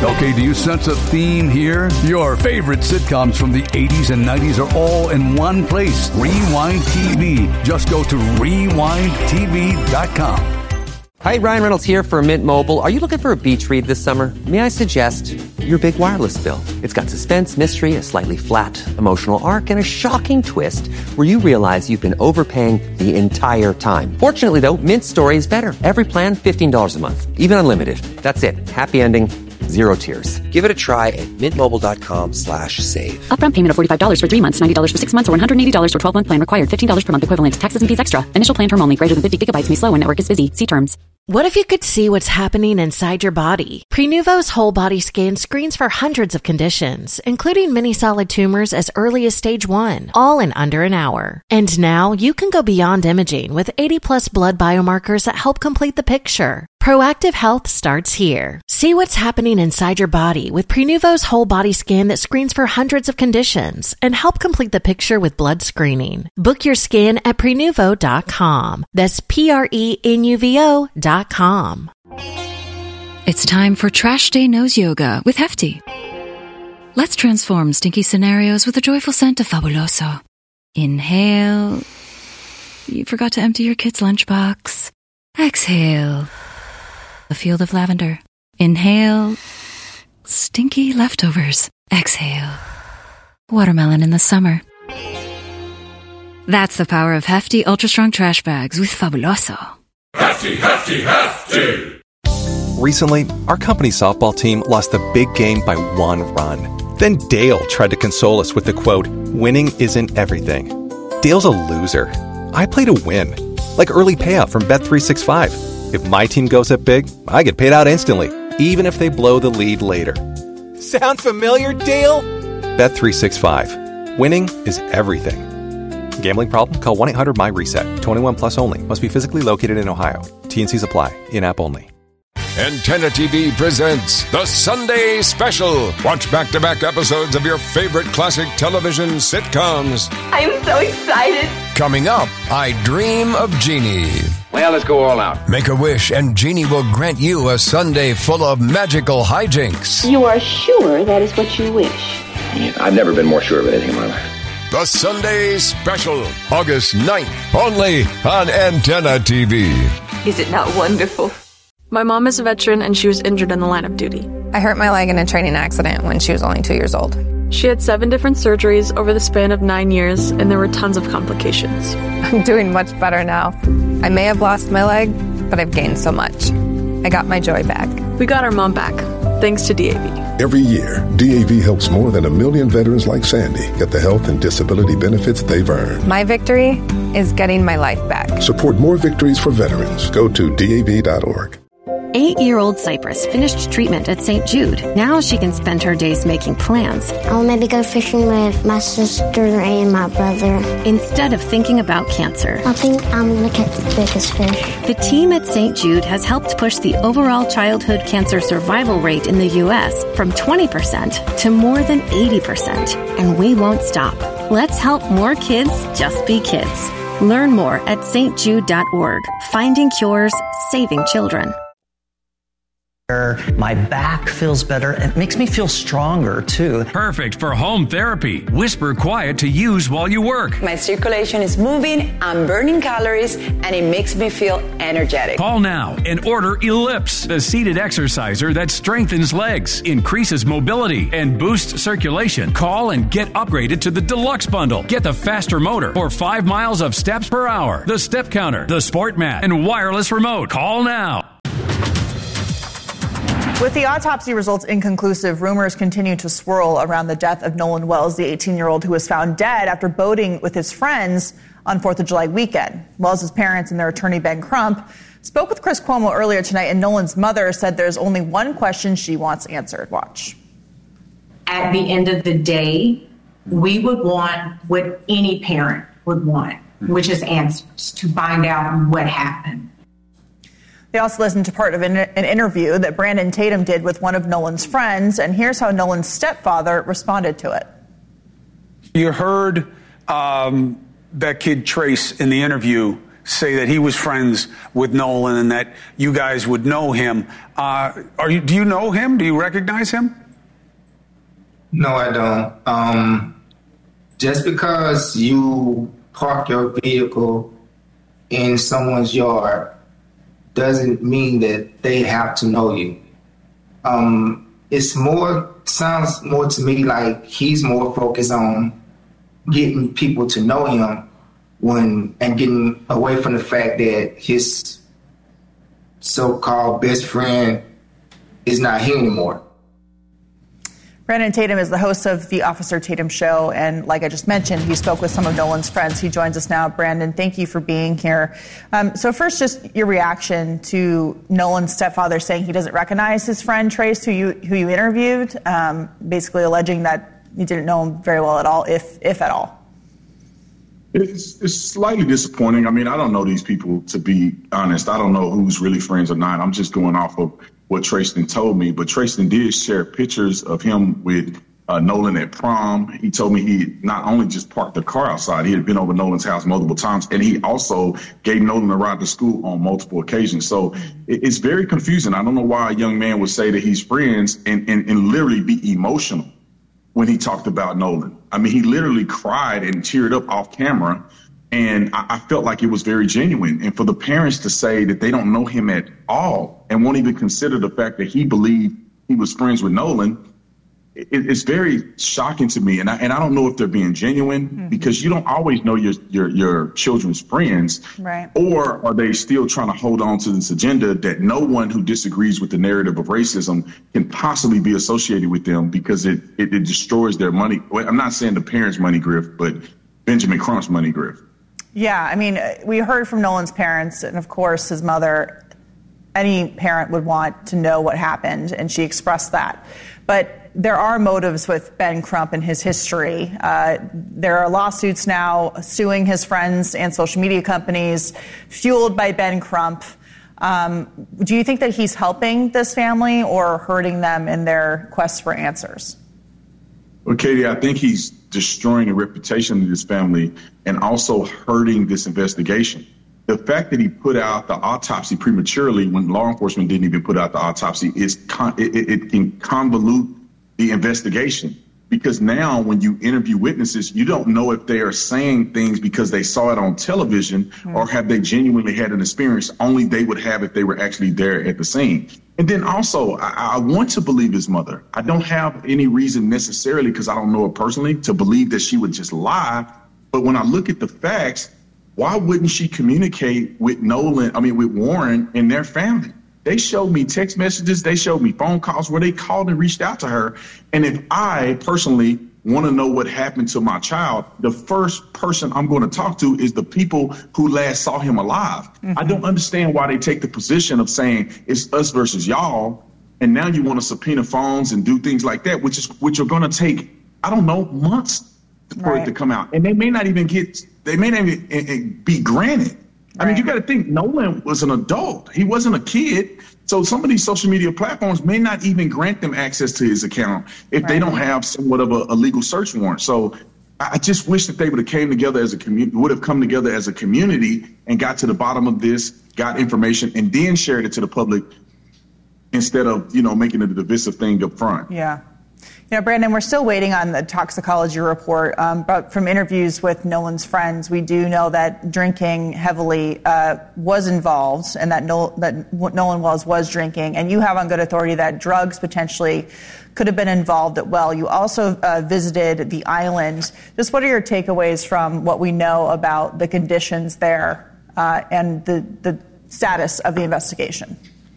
Okay, do you sense a theme here? Your favorite sitcoms from the 80s and 90s are all in one place. Rewind TV. Just go to rewindtv.com. Hi, Ryan Reynolds here for Mint Mobile. Are you looking for a beach read this summer? May I suggest your big wireless bill? It's got suspense, mystery, a slightly flat emotional arc, and a shocking twist where you realize you've been overpaying the entire time. Fortunately, though, Mint's story is better. Every plan, $15 a month. Even unlimited. That's it. Happy ending. Zero tears. Give it a try at mintmobile.com/save. Upfront payment of $45 for 3 months, $90 for 6 months, or $180 for 12-month plan required. $15 per month equivalent. Taxes and fees extra. Initial plan term only. Greater than 50 gigabytes may slow when network is busy. See terms. What if you could see what's happening inside your body? Prenuvo's whole body scan screens for hundreds of conditions, including many solid tumors as early as stage 1, all in under an hour. And now you can go beyond imaging with 80+ blood biomarkers that help complete the picture. Proactive health starts here. See what's happening inside your body with Prenuvo's whole body scan that screens for hundreds of conditions and help complete the picture with blood screening. Book your scan at Prenuvo.com. That's Prenuvo.com. It's time for Trash Day Nose Yoga with Hefty. Let's transform stinky scenarios with a joyful scent of Fabuloso. Inhale. You forgot to empty your kid's lunchbox. Exhale. A field of lavender. Inhale. Stinky leftovers. Exhale. Watermelon in the summer. That's the power of Hefty Ultra Strong Trash Bags with Fabuloso. Hefty, hefty, hefty! Recently, our company's softball team lost the big game by 1 run. Then Dale tried to console us with the quote, "Winning isn't everything." Dale's a loser. I play to win. Like early payout from Bet365. If my team goes up big, I get paid out instantly, even if they blow the lead later. Sound familiar, Dale? Bet365. Winning is everything. Gambling problem? Call 1-800-MY-RESET. 21 plus only. Must be physically located in Ohio. T&Cs apply. In-app only. Antenna TV presents The Sunday Special. Watch back-to-back episodes of your favorite classic television sitcoms. I'm so excited. Coming up, I Dream of Jeannie. Well, let's go all out. Make a wish and Jeannie will grant you a Sunday full of magical hijinks. You are sure that is what you wish? I've never been more sure of anything in my life. The Sunday Special, August 9th, only on Antenna TV. Is it not wonderful? My mom is a veteran and she was injured in the line of duty. I hurt my leg in a training accident when she was only 2 years old. She had 7 different surgeries over the span of 9 years, and there were tons of complications. I'm doing much better now. I may have lost my leg, but I've gained so much. I got my joy back. We got our mom back, thanks to DAV. Every year, DAV helps more than 1 million veterans like Sandy get the health and disability benefits they've earned. My victory is getting my life back. Support more victories for veterans. Go to DAV.org. 8-year-old Cypress finished treatment at St. Jude. Now she can spend her days making plans. I'll maybe go fishing with my sister and my brother. Instead of thinking about cancer. I think I'm going to catch the biggest fish. The team at St. Jude has helped push the overall childhood cancer survival rate in the U.S. from 20% to more than 80%. And we won't stop. Let's help more kids just be kids. Learn more at stjude.org. Finding cures, saving children. My back feels better. It makes me feel stronger, too. Perfect for home therapy. Whisper Quiet to use while you work. My circulation is moving, I'm burning calories, and it makes me feel energetic. Call now and order Ellipse, the seated exerciser that strengthens legs, increases mobility, and boosts circulation. Call and get upgraded to the Deluxe Bundle. Get the faster motor for 5 miles of steps per hour, the step counter, the sport mat, and wireless remote. Call now. With the autopsy results inconclusive, rumors continue to swirl around the death of Nolan Wells, the 18-year-old who was found dead after boating with his friends on 4th of July weekend. Wells' parents and their attorney, Ben Crump, spoke with Chris Cuomo earlier tonight, and Nolan's mother said there's only one question she wants answered. Watch. At the end of the day, we would want what any parent would want, which is answers to find out what happened. They also listened to part of an interview that Brandon Tatum did with one of Nolan's friends, and here's how Nolan's stepfather responded to it. You heard that kid Trace in the interview say that he was friends with Nolan and that you guys would know him. Do you know him? Do you recognize him? No, I don't. Just because you park your vehicle in someone's yard doesn't mean that they have to know you. Sounds more to me like he's more focused on getting people to know him and getting away from the fact that his so-called best friend is not here anymore. Brandon Tatum is the host of the Officer Tatum Show, and like I just mentioned, he spoke with some of Nolan's friends. He joins us now. Brandon, thank you for being here. So first, just your reaction to Nolan's stepfather saying he doesn't recognize his friend Trace, who you interviewed, basically alleging that you didn't know him very well at all, if at all. It's slightly disappointing. I mean, I don't know these people, to be honest. I don't know who's really friends or not. I'm just going off of what Trayston told me, but Trayston did share pictures of him with Nolan at prom. He told me he not only just parked the car outside, he had been over Nolan's house multiple times, and he also gave Nolan a ride to school on multiple occasions. So it's very confusing. I don't know why a young man would say that he's friends and literally be emotional when he talked about Nolan. I mean, he literally cried and teared up off camera. And I felt like it was very genuine. And for the parents to say that they don't know him at all and won't even consider the fact that he believed he was friends with Nolan, it's very shocking to me. And I don't know if they're being genuine because you don't always know your children's friends. Right. Or are they still trying to hold on to this agenda that no one who disagrees with the narrative of racism can possibly be associated with them because it destroys their money. Well, I'm not saying the parents' money grift, but Benjamin Crump's money grift. Yeah, I mean, we heard from Nolan's parents, and of course his mother. Any parent would want to know what happened, and she expressed that. But there are motives with Ben Crump and his history. There are lawsuits now suing his friends and social media companies, fueled by Ben Crump. Do you think that he's helping this family or hurting them in their quest for answers? Well, Katie, I think he's destroying the reputation of this family and also hurting this investigation. The fact that he put out the autopsy prematurely when law enforcement didn't even put out the autopsy it can convolute the investigation. Because now when you interview witnesses, you don't know if they are saying things because they saw it on television or have they genuinely had an experience only they would have if they were actually there at the scene. And then also, I want to believe his mother. I don't have any reason necessarily, because I don't know her personally, to believe that she would just lie. But when I look at the facts, why wouldn't she communicate with with Warren and their family? They showed me text messages. They showed me phone calls where they called and reached out to her. And if I personally want to know what happened to my child, the first person I'm going to talk to is the people who last saw him alive. I don't understand why they take the position of saying it's us versus y'all. And now you want to subpoena phones and do things like that, which are going to take, I don't know, months for it to come out. And they may not even be granted. I mean, you got to think Nolan was an adult. He wasn't a kid. So some of these social media platforms may not even grant them access to his account if they don't have somewhat of a legal search warrant. So I just wish that they would have come together as a community and got to the bottom of this, got information, and then shared it to the public instead of, making it a divisive thing up front. Yeah. Brandon, we're still waiting on the toxicology report, but from interviews with Nolan's friends, we do know that drinking heavily was involved and that Nolan Wells was drinking. And you have on good authority that drugs potentially could have been involved as well. You also visited the island. Just what are your takeaways from what we know about the conditions there and the status of the investigation?